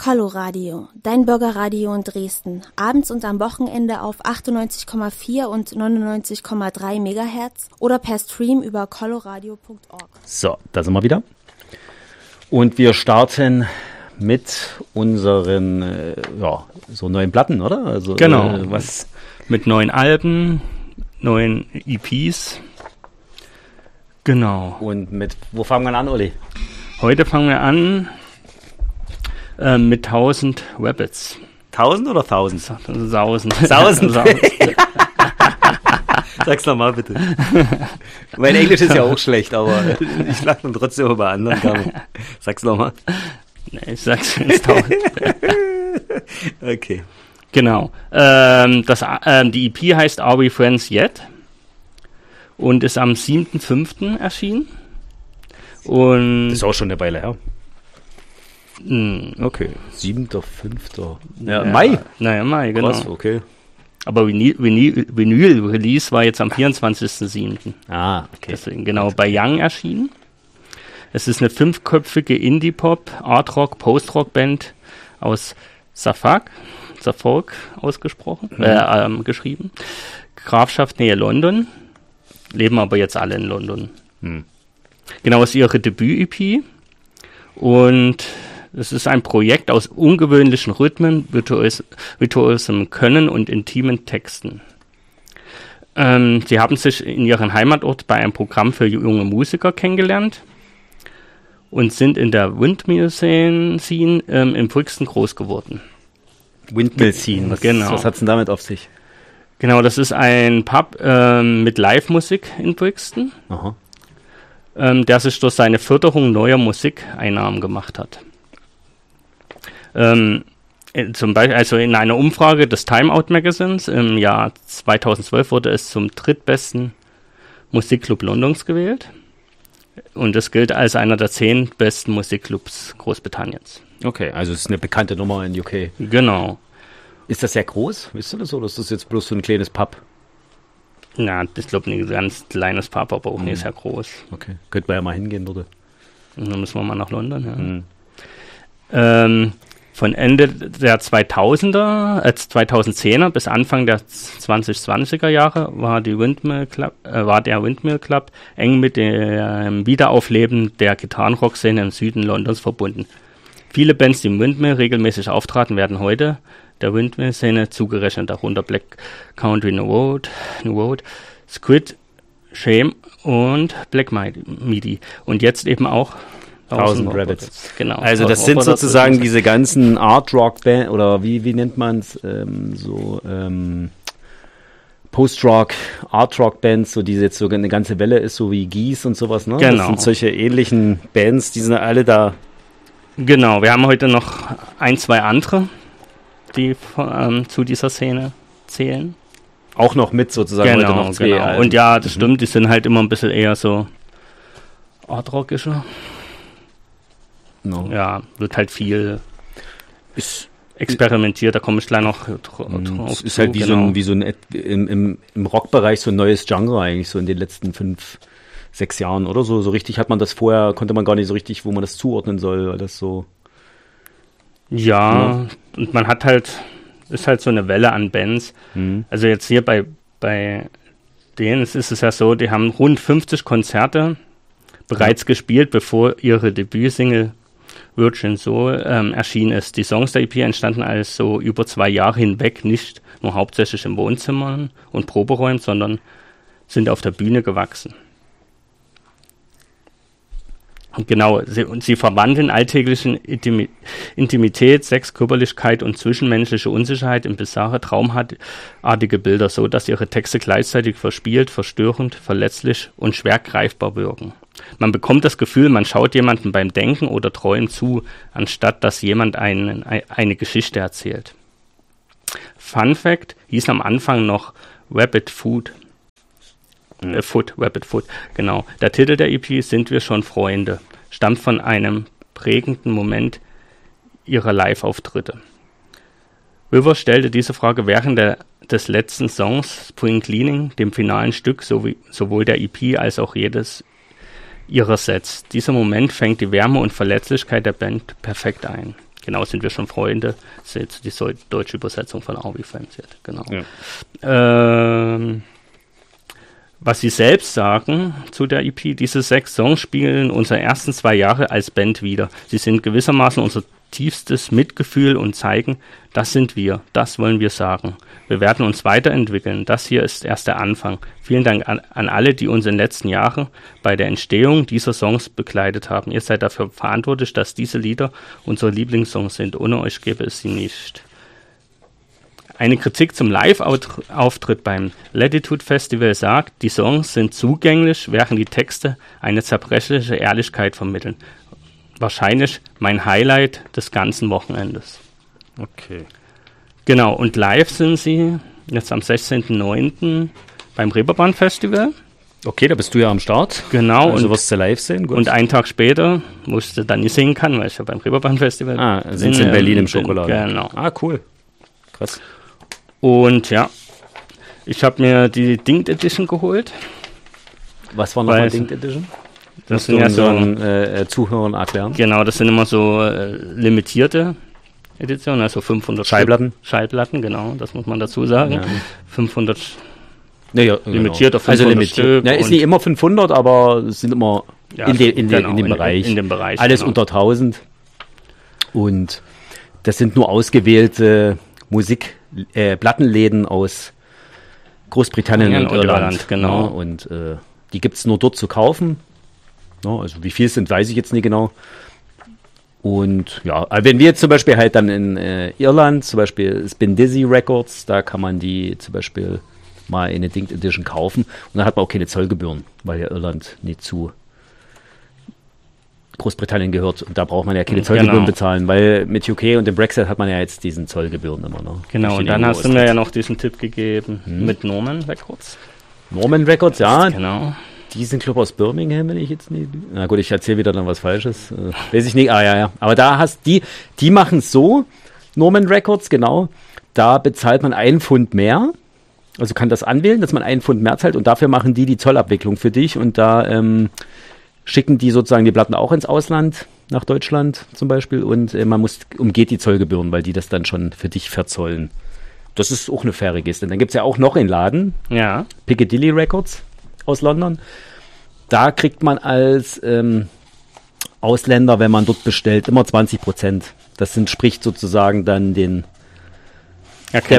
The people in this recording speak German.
Coloradio, dein Bürgerradio in Dresden. Abends und am Wochenende auf 98,4 und 99,3 MHz oder per Stream über coloradio.org. So, da sind wir wieder. Und wir starten mit unseren so neuen Platten, oder? Also, genau, was mit neuen Alben, neuen EPs. Genau. Und wo fangen wir an, Olli? Heute fangen wir an mit 1000 Rabbits. 1000 oder 1000? 1000. 1000. Sag's nochmal bitte. Mein Englisch ist ja auch schlecht, aber ich lache dann trotzdem über anderen Gaben. Sag's nochmal. Nee, ich sag's ins 1000. Okay. Genau. Die EP heißt Are We Friends Yet? Und ist am 7.5. erschienen. Und das ist auch schon eine Weile her. Okay. 7.5. Ja, Mai. Naja, Mai, genau. Krass, okay. Aber Vinyl-Release war jetzt am 24.7. Ah, okay. Deswegen genau bei Young erschienen. Es ist eine 5-köpfige Indie-Pop, Art-Rock, Post-Rock-Band aus Suffolk ausgesprochen, geschrieben. Grafschaft Nähe London. Leben aber jetzt alle in London. Genau, ist ihre Debüt-EP. Und es ist ein Projekt aus ungewöhnlichen Rhythmen, virtuosem Können und intimen Texten. Sie haben sich in ihrem Heimatort bei einem Programm für junge Musiker kennengelernt und sind in der Windmill-Scene im Brixton groß geworden. Windmill-Scene, was hat's denn damit auf sich? Genau, das ist ein Pub mit Live-Musik in Brixton, der sich durch seine Förderung neuer Musikeinnahmen gemacht hat. Zum Beispiel, also in einer Umfrage des Time Out Magazins im Jahr 2012 wurde es zum drittbesten Musikclub Londons gewählt. Und es gilt als einer der 10 besten Musikclubs Großbritanniens. Okay, also es ist eine bekannte Nummer in UK. Genau. Ist das sehr groß? Wisst ihr das, oder ist das jetzt bloß so ein kleines Pub? Na, ich glaube, ein ganz kleines Pub, aber auch nicht sehr groß. Okay, könnte man ja mal hingehen, oder? Und dann müssen wir mal nach London, ja. Von Ende der 2010er bis Anfang der 2020er Jahre war der Windmill Club eng mit dem Wiederaufleben der Gitarrenrock-Szene im Süden Londons verbunden. Viele Bands, die im Windmill regelmäßig auftraten, werden heute der Windmill-Szene zugerechnet, darunter Black Country New Road, Squid, Shame und Black Midi. Und jetzt eben auch 1000 Rabbits. Genau. Also das sind sozusagen diese ganzen Art-Rock-Bands, oder wie nennt man es, Post-Rock, Art-Rock-Bands, so die jetzt so eine ganze Welle ist, so wie Geese und sowas, ne? Genau. Das sind solche ähnlichen Bands, die sind alle da. Genau, wir haben heute noch 1, 2 andere, die zu dieser Szene zählen. Auch noch mit sozusagen heute noch 2 Genau. Und ja, das stimmt, die sind halt immer ein bisschen eher so Art-Rockischer. No. Ja, wird halt viel experimentiert, da komme ich gleich noch drauf. Es ist halt wie so ein im Rockbereich so ein neues Genre eigentlich, so in den letzten 5, 6 Jahren oder so. So richtig hat man das vorher, konnte man gar nicht so richtig, wo man das zuordnen soll, weil das so. Ja, und man hat halt, ist halt so eine Welle an Bands. Also jetzt hier bei denen ist es ja so, die haben rund 50 Konzerte bereits gespielt, bevor ihre Debütsingle Virgin Soul erschienen ist. Die Songs der EP entstanden also über 2 Jahre hinweg, nicht nur hauptsächlich in Wohnzimmern und Proberäumen, sondern sind auf der Bühne gewachsen. Und genau, sie verwandeln alltäglichen Intimität, Sex, Körperlichkeit und zwischenmenschliche Unsicherheit in bizarre, traumartige Bilder, so dass ihre Texte gleichzeitig verspielt, verstörend, verletzlich und schwer greifbar wirken. Man bekommt das Gefühl, man schaut jemandem beim Denken oder Träumen zu, anstatt dass jemand eine Geschichte erzählt. Fun Fact, hieß am Anfang noch Rabbit Foot. Rabbit Foot, genau. Der Titel der EP, Sind wir schon Freunde, stammt von einem prägenden Moment ihrer Live-Auftritte. River stellte diese Frage während des letzten Songs Spring Cleaning, dem finalen Stück sowohl der EP als auch jedes ihrer Sets. Dieser Moment fängt die Wärme und Verletzlichkeit der Band perfekt ein. Genau, sind wir schon Freunde. Das ist jetzt die deutsche Übersetzung von Are We Friends Yet, genau. Ja. Was sie selbst sagen zu der EP, diese 6 Songs spiegeln unsere ersten 2 Jahre als Band wider. Sie sind gewissermaßen unser tiefstes Mitgefühl und zeigen, das sind wir, das wollen wir sagen. Wir werden uns weiterentwickeln, das hier ist erst der Anfang. Vielen Dank an alle, die uns in den letzten Jahren bei der Entstehung dieser Songs begleitet haben. Ihr seid dafür verantwortlich, dass diese Lieder unsere Lieblingssongs sind. Ohne euch gäbe es sie nicht. Eine Kritik zum Live-Auftritt beim Latitude Festival sagt, die Songs sind zugänglich, während die Texte eine zerbrechliche Ehrlichkeit vermitteln. Wahrscheinlich mein Highlight des ganzen Wochenendes. Okay. Genau, und live sind sie jetzt am 16.09. beim Reeperbahn Festival. Okay, da bist du ja am Start. Genau. Also wirst du live sehen. Gut. Und einen Tag später, wo ich dann nicht singen kann, weil ich ja beim Reeperbahn Festival sind sie in Berlin im Schokoladen. Genau. Cool. Krass. Und ja, ich habe mir die Dinged Edition geholt. Was war nochmal Dinged Edition? Das sind ja so Zuhörern erklären. Genau, das sind immer so limitierte Editionen, also 500 Schallplatten. Schallplatten, genau, das muss man dazu sagen. Ja. 500 limitiert auf 500 Stück. Ja, ist nicht immer 500, aber es sind immer in dem Bereich. In dem Bereich. Alles unter 1000. Und das sind nur ausgewählte Plattenläden aus Großbritannien und Irland. Genau. Ja, und die gibt es nur dort zu kaufen. Ja, also wie viel es sind, weiß ich jetzt nicht genau. Und ja, wenn wir jetzt zum Beispiel halt dann in Irland, zum Beispiel Spin Dizzy Records, da kann man die zum Beispiel mal in eine Dinged Edition kaufen. Und dann hat man auch keine Zollgebühren, weil ja Irland nicht zu Großbritannien gehört. Und da braucht man ja keine Zollgebühren bezahlen, weil mit UK und dem Brexit hat man ja jetzt diesen Zollgebühren immer noch. Genau, und dann hast du mir ja noch diesen Tipp gegeben mit Norman Records. Norman Records, ja. Genau. Die sind, glaube ich, aus Birmingham, wenn ich jetzt nicht... Na gut, ich erzähle wieder dann was Falsches. Weiß ich nicht. Ja. Aber da hast die machen es so, Norman Records, genau. Da bezahlt man 1 Pfund mehr. Also kann das anwählen, dass man 1 Pfund mehr zahlt. Und dafür machen die Zollabwicklung für dich. Und da schicken die sozusagen die Platten auch ins Ausland, nach Deutschland zum Beispiel. Und man umgeht die Zollgebühren, weil die das dann schon für dich verzollen. Das ist auch eine faire Geste. Dann gibt es ja auch noch einen Laden. Ja. Piccadilly Records aus London. Da kriegt man als Ausländer, wenn man dort bestellt, immer 20%. Das entspricht sozusagen dann der